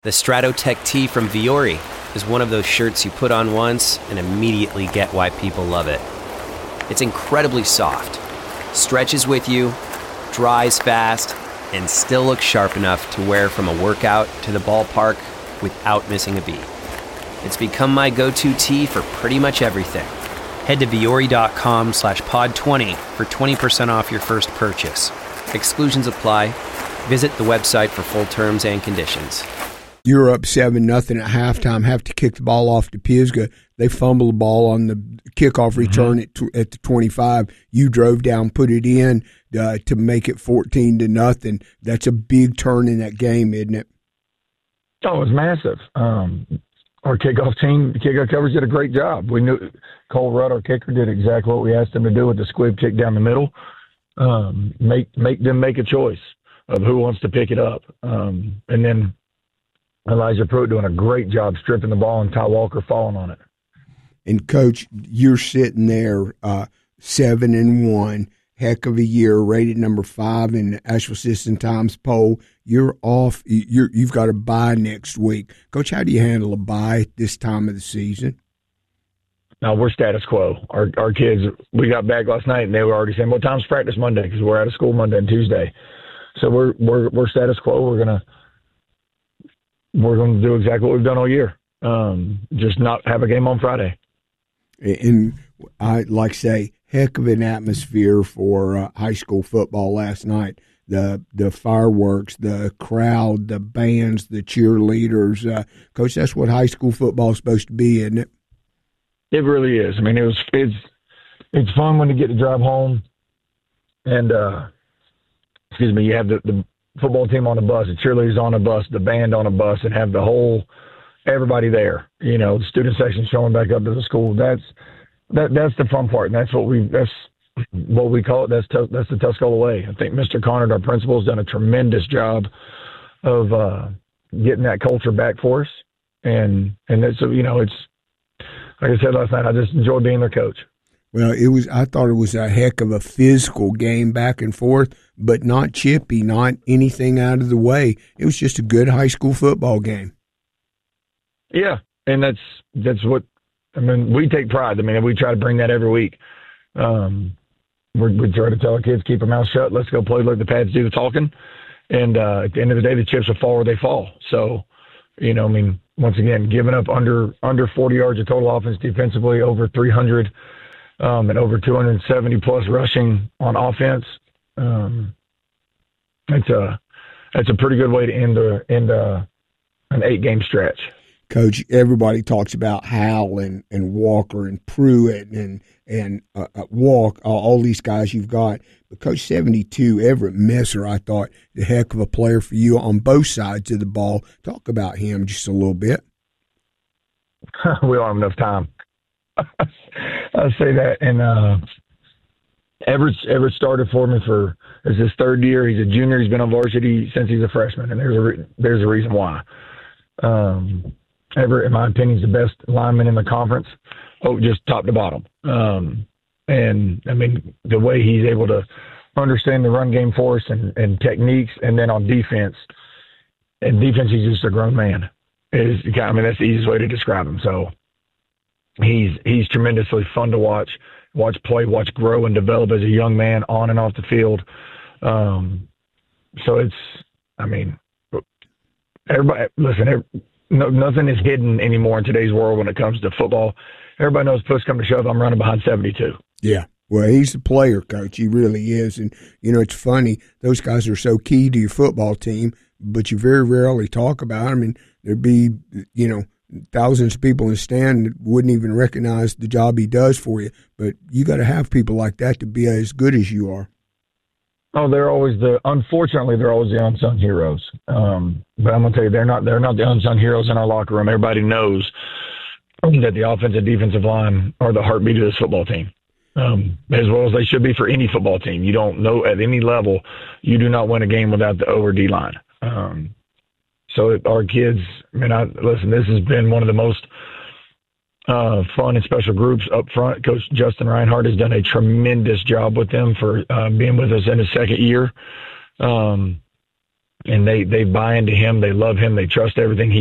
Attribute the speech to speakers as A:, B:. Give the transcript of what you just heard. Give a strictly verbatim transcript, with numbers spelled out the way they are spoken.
A: The Stratotech tee from Viore is one of those shirts you put on once and immediately get why people love it. It's incredibly soft, stretches with you, dries fast, and still looks sharp enough to wear from a workout to the ballpark without missing a beat. It's become my go-to tee for pretty much everything. Head to Viore.com slash pod 20 for twenty percent off your first purchase. Exclusions apply. Visit the website for full terms and conditions.
B: You're up seven nothing at halftime, have to kick the ball off to Pisgah. They fumble the ball on the kickoff return mm-hmm. at, at the twenty-five. You drove down, put it in uh, to make it fourteen to nothing. That's a big turn in that game, isn't it?
C: Oh, it was massive. Um, our kickoff team, kickoff coverage did a great job. We knew Cole Rudd, our kicker, did exactly what we asked him to do with the squib kick down the middle. Um, make make them make a choice of who wants to pick it up, um, and then Elijah Pruitt doing a great job stripping the ball and Ty Walker falling on it.
B: And, Coach, you're sitting there uh, seven and one, heck of a year, rated number five in the Asheville Citizen-Times poll. You're off. You're, you've got a bye next week. Coach, how do you handle a bye at this time of the season?
C: No, we're status quo. Our our kids, we got back last night, and they were already saying, "What time's practice Monday?" Because we're out of school Monday and Tuesday. So we're we're we're status quo. We're gonna. We're going to do exactly what we've done all year, um, just not have a game on Friday.
B: And I like say, heck of an atmosphere for uh, high school football last night. The the fireworks, the crowd, the bands, the cheerleaders. Uh, Coach, that's what high school football is supposed to be, isn't it?
C: It really is. I mean, it was it's it's fun when you get to drive home, and uh, excuse me, you have the. the football team on the bus, the cheerleaders on the bus, the band on the bus, and have the whole everybody there. You know, the student section showing back up to the school. That's that that's the fun part, and that's what we that's what we call it. That's that's the Tuscola way. I think Mister Conard, our principal, has done a tremendous job of uh, getting that culture back for us. And and it's you know it's like I said last night. I just enjoy being their coach.
B: Well, it was. I thought it was a heck of a physical game, back and forth, but not chippy, not anything out of the way. It was just a good high school football game.
C: Yeah, and that's that's what I mean. We take pride. I mean, we try to bring that every week. Um, we we try to tell our kids, keep their mouth shut. Let's go play. Let the pads do the talking. And uh, at the end of the day, the chips will fall where they fall. So, you know, I mean, once again, giving up under under forty yards of total offense defensively, over three hundred. Um, and over two hundred seventy plus rushing on offense. Um, it's a that's a pretty good way to end a, end a, an eight game stretch.
B: Coach, everybody talks about Howell and, and Walker and Pruitt and and uh, uh, Walk, uh, all these guys you've got. But Coach, seventy-two, Everett Messer, I thought the heck of a player for you on both sides of the ball. Talk about him just a little bit.
C: We don't have enough time. I say that, and uh, Everett Everett started for me for it's his third year. He's a junior. He's been on varsity since he's a freshman, and there's a re- there's a reason why. Um, Everett, in my opinion, is the best lineman in the conference. Oh, just top to bottom. Um, and I mean the way he's able to understand the run game for us and, and techniques, and then on defense, and defense he's just a grown man. Is I mean that's the easiest way to describe him. So. He's he's tremendously fun to watch, watch play, watch grow and develop as a young man on and off the field. Um, so it's, I mean, everybody, listen, every, no, nothing is hidden anymore in today's world when it comes to football. Everybody knows push come to shove, I'm running behind seventy-two.
B: Yeah. Well, he's a player, Coach. He really is. And, you know, it's funny. Those guys are so key to your football team, but you very rarely talk about them. And there'd be, you know, thousands of people in the stand that wouldn't even recognize the job he does for you. But you got to have people like that to be as good as you are.
C: Oh, they're always the. Unfortunately, they're always the unsung heroes. Um, but I'm gonna tell you, they're not. They're not the unsung heroes in our locker room. Everybody knows that the offensive, defensive line are the heartbeat of this football team, um, as well as they should be for any football team. You don't know at any level, you do not win a game without the O or D line. Um, So our kids, I mean, I, listen, this has been one of the most uh, fun and special groups up front. Coach Justin Reinhardt has done a tremendous job with them for uh, being with us in his second year. Um, and they, they buy into him. They love him. They trust everything he